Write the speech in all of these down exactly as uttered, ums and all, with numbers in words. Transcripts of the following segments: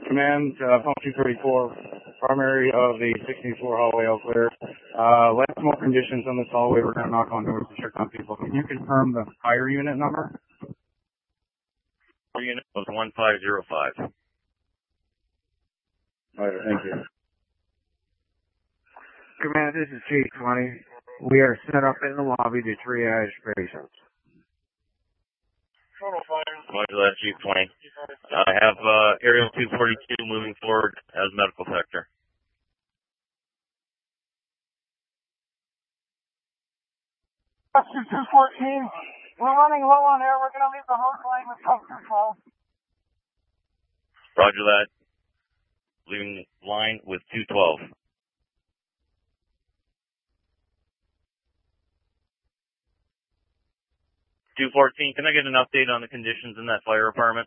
Command, uh, pump two thirty-four, primary of the sixty-four hallway all clear. Uh, less smoke conditions on this hallway. We're going to knock on doors and check on people. Can you confirm the fire unit number? Fire unit was one five zero five. All right, thank you. Command, this is Chief twenty. We are set up in the lobby to triage patients. Roger that, Chief twenty. I have uh, Aerial two forty-two moving forward as medical sector. Rescue two fourteen, we're running low on air. We're going to leave the host line with pump control. Roger that. Leaving line with two twelve. two fourteen, can I get an update on the conditions in that fire apartment?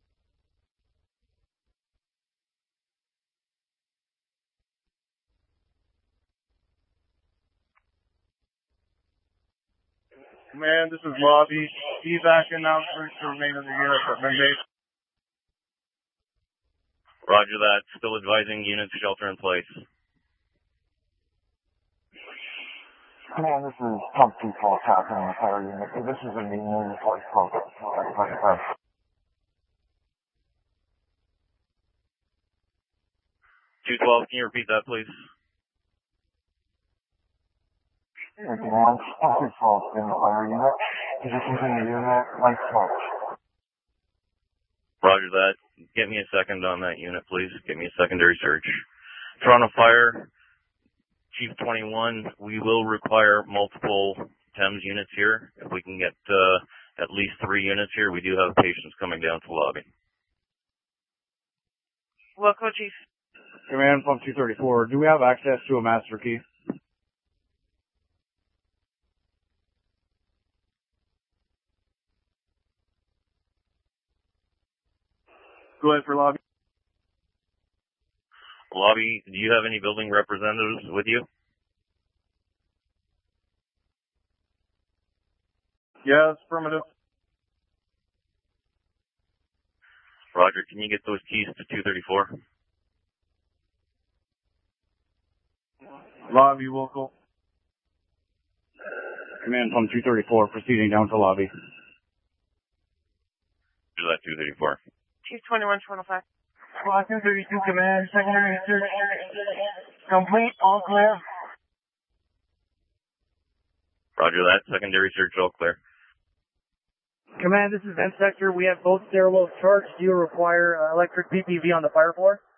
Command, this is Lobby. Evac announcements for remainder of the unit at Monday. Roger that. Still advising units shelter in place. Command, this is pump two twelve captain in the fire unit. This is a new voice program. two twelve, can you repeat that, please? Command, pump two twelve in the fire unit. Positions in the unit, light smoke. Roger that. Get me a second on that unit, please. Get me a secondary search. Toronto Fire, Chief twenty-one, we will require multiple T E M S units here. If we can get uh, at least three units here, we do have patients coming down to the lobby. Local Chief. Command, pump two thirty-four, do we have access to a master key? Go ahead for lobby. Lobby, do you have any building representatives with you? Yes, affirmative. Roger, can you get those keys to two thirty-four? Lobby, local. Command, pump two thirty-four, proceeding down to lobby. Do that two thirty-four. Chief twenty-one, Toronto Fire. Squad two thirty-two, command, secondary search. Complete, all clear. Roger that. Secondary search, all clear. Command, this is Vent Sector. We have both stairwells charged. Do you require uh, electric P P V on the fire floor?